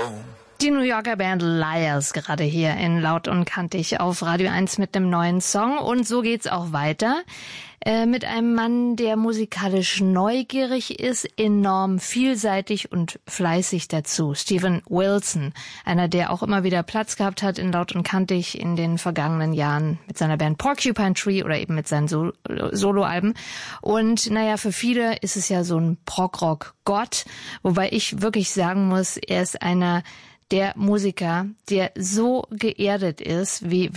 Die New Yorker Band Liars gerade hier in Laut und Kantig auf Radio 1 mit einem neuen Song. Und so geht's auch weiter. Mit einem Mann, der musikalisch neugierig ist, enorm vielseitig und fleißig dazu. Steven Wilson, einer, der auch immer wieder Platz gehabt hat in Laut und Kantig in den vergangenen Jahren mit seiner Band Porcupine Tree oder eben mit seinen Soloalben. Und naja, für viele ist es ja so ein Prog-Rock-Gott, wobei ich wirklich sagen muss, er ist einer der Musiker, der so geerdet ist, wie